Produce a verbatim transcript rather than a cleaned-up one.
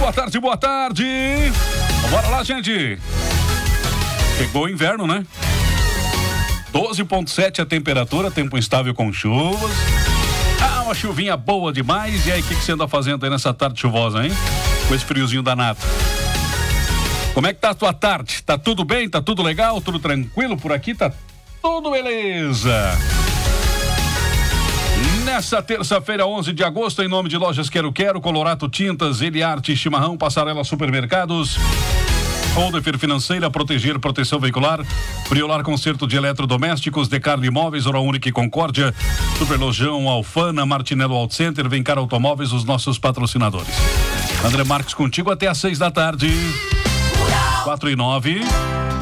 boa tarde, boa tarde. Bora lá, gente. Chegou o inverno, né? doze vírgula sete a temperatura, tempo instável com chuvas. Ah, uma chuvinha boa demais. E aí, o que, que você anda fazendo aí nessa tarde chuvosa, hein? Com esse friozinho danado. Como é que tá a tua tarde? Tá tudo bem? Tá tudo legal? Tudo tranquilo por aqui? Tá tudo beleza. Nessa terça-feira, onze de agosto, em nome de Lojas Quero Quero, Colorato Tintas, Eliarte, Chimarrão, Passarela Supermercados, Holder Financeira, Proteger, Proteção Veicular, Friolar Concerto de Eletrodomésticos, Decarne Imóveis, Oral Única e Concórdia, Superlojão, Alfana, Martinello Auto Center, Vencar Automóveis, os nossos patrocinadores. André Marques contigo até às seis da tarde. Quatro e nove.